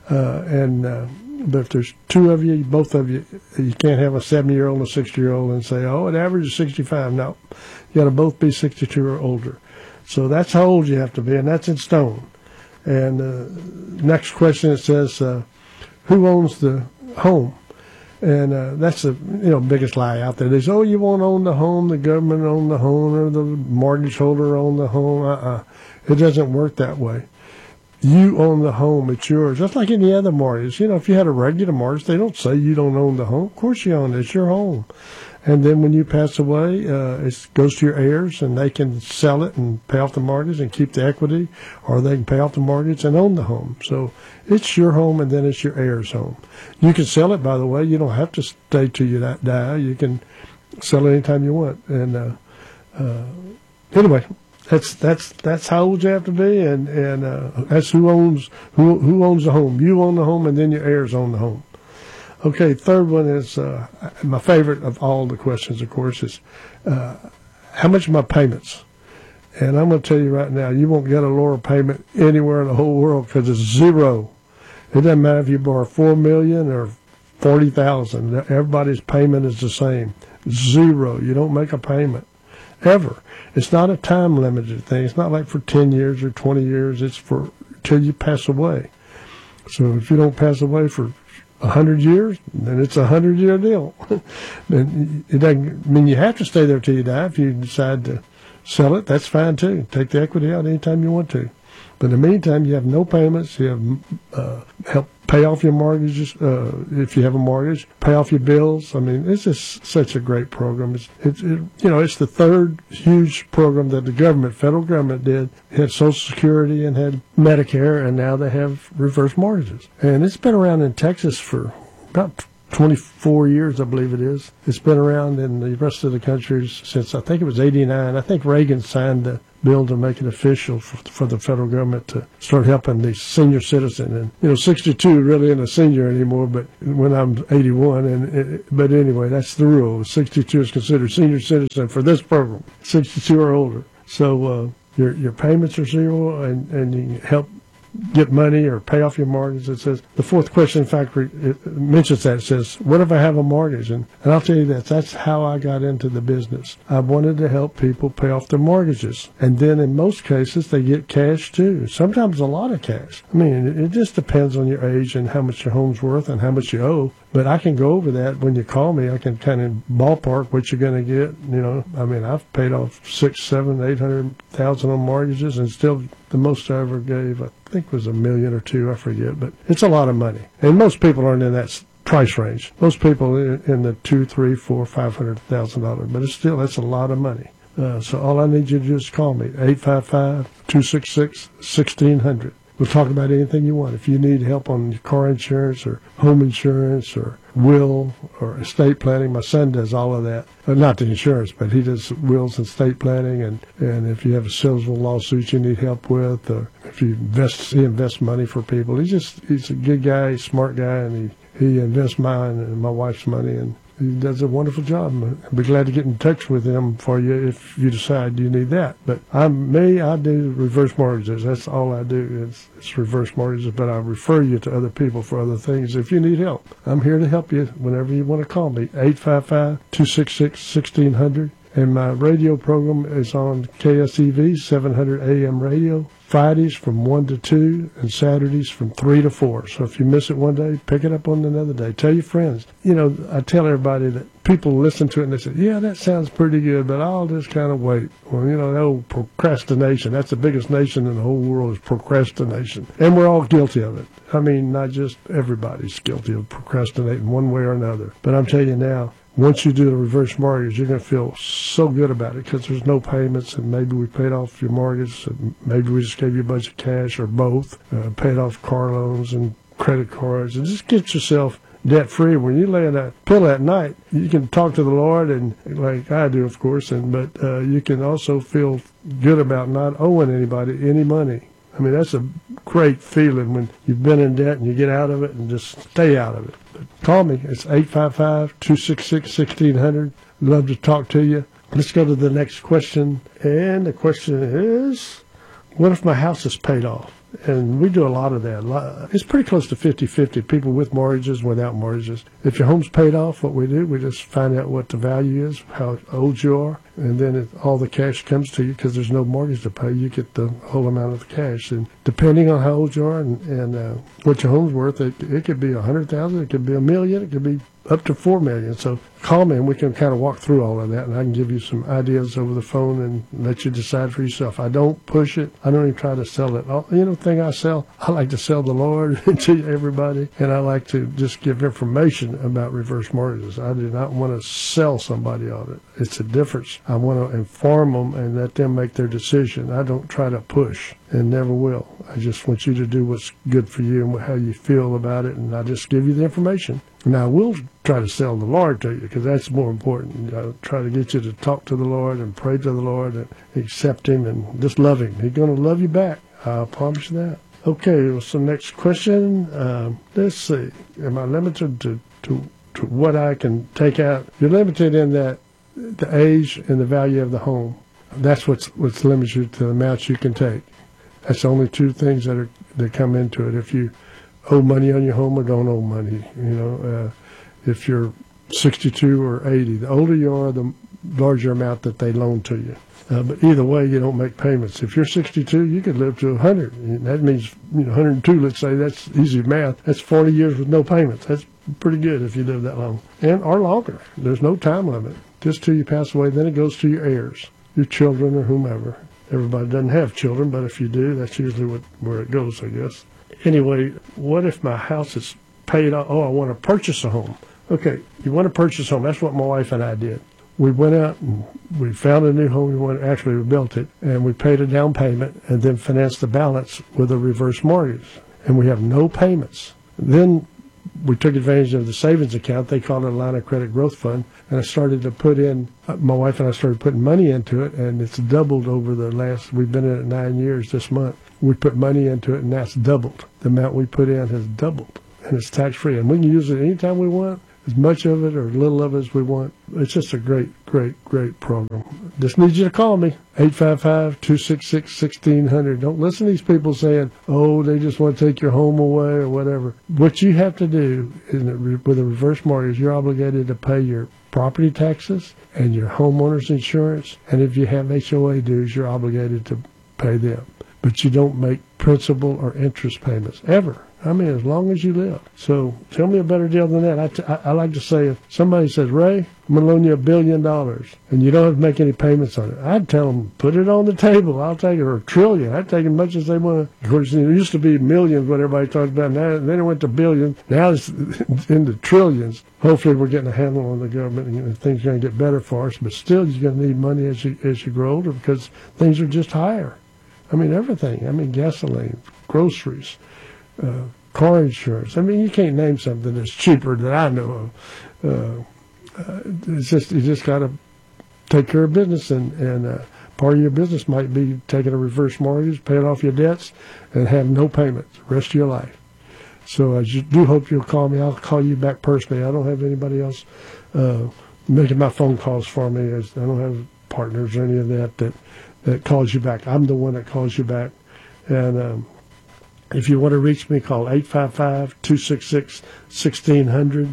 But if there's two of you, both of you, you can't have a 70-year-old and a 60-year-old and say, oh, it averages 65. No, you got to both be 62 or older. So that's how old you have to be, and that's in stone. And next question, it says, who owns the home? And that's the biggest lie out there. They say, oh, you won't own the home, the government own the home, or the mortgage holder own the home. It doesn't work that way. You own the home. It's yours. Just like any other mortgage. If you had a regular mortgage, they don't say you don't own the home. Of course you own it. It's your home. And then when you pass away, it goes to your heirs, and they can sell it and pay off the mortgage and keep the equity, or they can pay off the mortgage and own the home. So it's your home, and then it's your heirs' home. You can sell it, by the way. You don't have to stay till you die. You can sell it anytime you want. And anyway, that's how old you have to be, and that's who owns the home. You own the home, and then your heirs own the home. Okay, third one is my favorite of all the questions, of course, is how much are my payments? And I'm going to tell you right now, you won't get a lower payment anywhere in the whole world because it's zero. It doesn't matter if you borrow $4 million or $40,000. Everybody's payment is the same. Zero. You don't make a payment ever. It's not a time limited thing. It's not like for 10 years or 20 years. It's for till you pass away. So if you don't pass away for 100 years, then it's a 100-year deal. And it doesn't mean you have to stay there till you die if you decide to sell it, that's fine too. Take the equity out anytime you want to. But in the meantime, you have no payments. You have help pay off your mortgages if you have a mortgage. Pay off your bills. I mean, it's just such a great program. It's the third huge program that the government, federal government, did. It had Social Security and had Medicare, and now they have reverse mortgages. And it's been around in Texas for about 24 years, I believe it is. It's been around in the rest of the country since, I think it was 89. I think Reagan signed the bill to make it official for the federal government to start helping the senior citizen. And, 62 really isn't a senior anymore, but when I'm 81, but anyway, that's the rule. 62 is considered senior citizen for this program, 62 or older. So your payments are zero, and you can help get money or pay off your mortgage. It says, the fourth question factory, it mentions that. It says, what if I have a mortgage? And I'll tell you that's how I got into the business. I wanted to help people pay off their mortgages. And then in most cases, they get cash too. Sometimes a lot of cash. I mean, it just depends on your age and how much your home's worth and how much you owe. But I can go over that when you call me. I can kind of ballpark what you're going to get. I mean, I've paid off $600,000, $700,000, $800,000 on mortgages, and still the most I ever gave, I think, was $1 million or $2 million, I forget. But it's a lot of money, and most people aren't in that price range. Most people in the $200,000, $300,000, $400,000, $500,000. But it's still, that's a lot of money. So all I need you to do is call me, 855-266-1600. We'll talk about anything you want. If you need help on your car insurance or home insurance or will or estate planning, my son does all of that. Not the insurance, but he does wills and estate planning. And if you have a civil lawsuit you need help with, or if you he invests money for people. He's a good guy, he's a smart guy, and he invests mine and my wife's money, and he does a wonderful job. I'd be glad to get in touch with him for you if you decide you need that. But I do reverse mortgages. That's all I do. It's reverse mortgages, but I refer you to other people for other things if you need help. I'm here to help you whenever you want to call me, 855-266-1600. And my radio program is on KSEV, 700 AM radio, Fridays from 1 to 2 and Saturdays from 3 to 4. So if you miss it one day, pick it up on another day. Tell your friends. I tell everybody that people listen to it and they say, yeah, that sounds pretty good, but I'll just kind of wait. Well, the old procrastination, that's the biggest nation in the whole world is procrastination. And we're all guilty of it. I mean, not just everybody's guilty of procrastinating one way or another. But I'm telling you now, once you do the reverse mortgage, you're going to feel so good about it because there's no payments, and maybe we paid off your mortgage, and maybe we just gave you a bunch of cash, or both, paid off car loans and credit cards, and just get yourself debt-free. When you lay in that pillow at night, you can talk to the Lord, and like I do, of course, but you can also feel good about not owing anybody any money. I mean, that's a great feeling when you've been in debt and you get out of it and just stay out of it. But call me. It's 855-266-1600. Love to talk to you. Let's go to the next question. And the question is, what if my house is paid off? And we do a lot of that. It's pretty close to 50-50, people with mortgages, without mortgages. If your home's paid off, what we do, we just find out what the value is, how old you are, and then all the cash comes to you because there's no mortgage to pay. You get the whole amount of the cash. And depending on how old you are and what your home's worth, it could be $100,000, it could be $1 million, it could be up to $4 million. So call me and we can kind of walk through all of that, and I can give you some ideas over the phone and let you decide for yourself. I don't push it. I don't even try to sell it. The thing I sell, I like to sell the Lord to everybody, and I like to just give information about reverse mortgages. I do not want to sell somebody on it. It's a difference. I want to inform them and let them make their decision. I don't try to push and never will. I just want you to do what's good for you and how you feel about it, and I just give you the information. Now, I will try to sell the Lord to you because that's more important. I'll try to get you to talk to the Lord and pray to the Lord and accept Him and just love Him. He's going to love you back. I promise you that. Okay, so next question. Let's see. Am I limited to what I can take out? You're limited in that the age and the value of the home. That's what's limits you to the amounts you can take. That's the only two things that come into it. If you owe money on your home or don't owe money, if you're 62 or 80, the older you are, the larger amount that they loan to you. But either way, you don't make payments. If you're 62, you could live to 100. That means 102. Let's say that's easy math. That's 40 years with no payments. That's pretty good if you live that long, or longer. There's no time limit. Just till you pass away, then it goes to your heirs. your children or whomever. Everybody doesn't have children, but if you do, that's usually where it goes, I guess. Anyway, what if my house is paid off? Oh, I want to purchase a home. Okay, you want to purchase a home. That's what my wife and I did. We went out and we found a new home. We built it, and we paid a down payment and then financed the balance with a reverse mortgage. And we have no payments. Then we took advantage of the savings account. They called it a line of credit growth fund. And I started to put in, my wife and I started putting money into it, and it's doubled over we've been in it 9 years this month. We put money into it, and that's doubled. The amount we put in has doubled, and it's tax-free. And we can use it anytime we want, as much of it or little of it as we want. It's just a great, great, great program. Just need you to call me, 855-266-1600. Don't listen to these people saying, oh, they just want to take your home away or whatever. What you have to do with a reverse mortgage, you're obligated to pay your property taxes and your homeowner's insurance. And if you have HOA dues, you're obligated to pay them. But you don't make principal or interest payments, ever. I mean, as long as you live. So tell me a better deal than that. I like to say, if somebody says, Ray, I'm going to loan you $1 billion, and you don't have to make any payments on it, I'd tell them, put it on the table. I'll take it, or $1 trillion. I'd take as much as they want. Of course, it used to be millions, what everybody talks about. Now, then it went to billions. Now it's into trillions. Hopefully we're getting a handle on the government, and things are going to get better for us. But still, you're going to need money as you grow older, because things are just higher. I mean, everything. I mean, gasoline, groceries, car insurance. I mean, you can't name something that's cheaper that I know of. It's just, you just got to take care of business, and part of your business might be taking a reverse mortgage, paying off your debts, and have no payments the rest of your life. So I do hope you'll call me. I'll call you back personally. I don't have anybody else making my phone calls for me. I don't have partners or any of that calls you back. I'm the one that calls you back. And if you want to reach me, call 855-266-1600.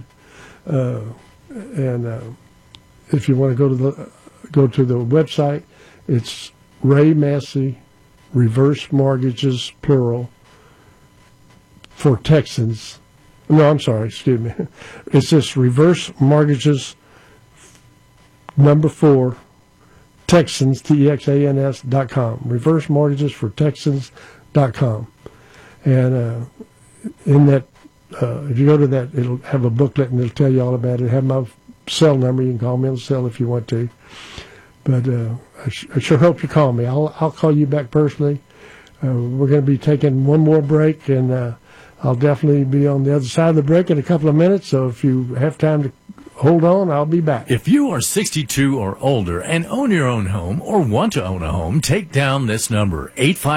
And if you want to go to the website, it's Ray Massey Reverse Mortgages, plural, for Texans. No, I'm sorry, excuse me. It's just Reverse Mortgages, number 4, Texans, TEXANS.com. Reverse Mortgages for Texans.com. And in that, if you go to that, it'll have a booklet and it'll tell you all about it. Have my cell number. You can call me on the cell if you want to. But I sure hope you call me. I'll call you back personally. We're going to be taking one more break, and I'll definitely be on the other side of the break in a couple of minutes. So if you have time to hold on, I'll be back. If you are 62 or older and own your own home or want to own a home, take down this number,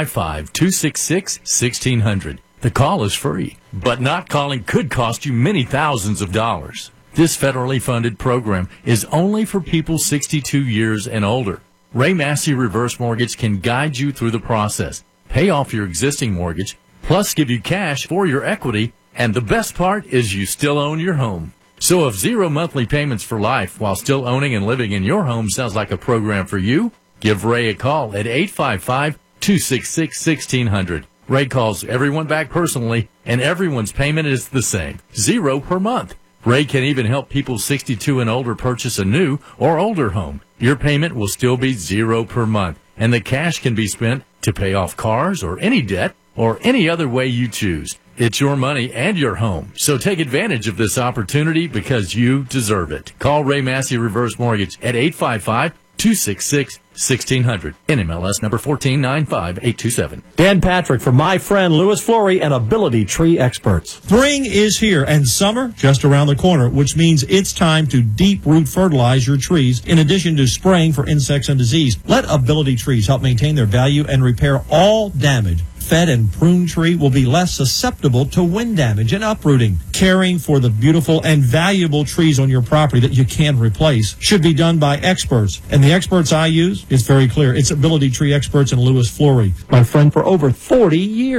855-266-1600. The call is free, but not calling could cost you many thousands of dollars. This federally funded program is only for people 62 years and older. Ray Massey Reverse Mortgage can guide you through the process, pay off your existing mortgage, plus give you cash for your equity, and the best part is you still own your home. So if 0 monthly payments for life while still owning and living in your home sounds like a program for you, give Ray a call at 855-266-1600. Ray calls everyone back personally, and everyone's payment is the same, 0 per month. Ray can even help people 62 and older purchase a new or older home. Your payment will still be 0 per month, and the cash can be spent to pay off cars or any debt or any other way you choose. It's your money and your home, so take advantage of this opportunity because you deserve it. Call Ray Massey Reverse Mortgage at 855-266-1600. NMLS number 1495827. Dan Patrick for my friend Louis Flory and Ability Tree Experts. Spring is here and summer just around the corner, which means it's time to deep root fertilize your trees in addition to spraying for insects and disease. Let Ability Trees help maintain their value and repair all damage. Fed and pruned tree will be less susceptible to wind damage and uprooting. Caring for the beautiful and valuable trees on your property that you can't replace should be done by experts. And the experts I use, it's very clear. It's Ability Tree Experts and Louis Flory, my friend for over 40 years.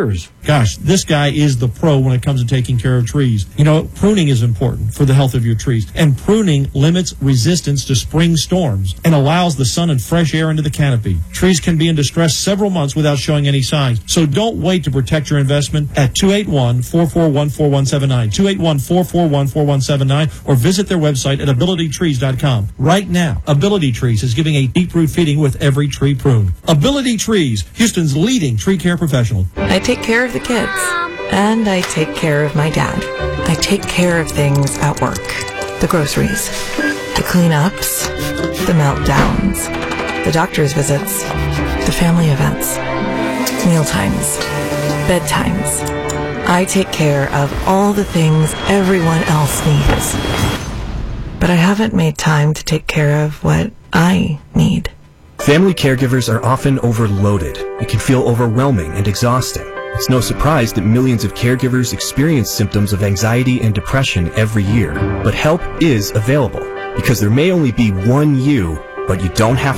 Gosh, this guy is the pro when it comes to taking care of trees. You know, pruning is important for the health of your trees, and pruning limits resistance to spring storms and allows the sun and fresh air into the canopy. Trees can be in distress several months without showing any signs, so don't wait to protect your investment at 281-441-4179, 281-441-4179, or visit their website at abilitytrees.com. Right now, Ability Trees is giving a deep root feeding with every tree pruned. Ability Trees, Houston's leading tree care professional. I take care of the kids, and I take care of my dad. I take care of things at work. The groceries, the cleanups, the meltdowns, the doctor's visits, the family events, mealtimes, bedtimes. I take care of all the things everyone else needs. But I haven't made time to take care of what I need. Family caregivers are often overloaded. It can feel overwhelming and exhausting. It's no surprise that millions of caregivers experience symptoms of anxiety and depression every year. But help is available, because there may only be one you, but you don't have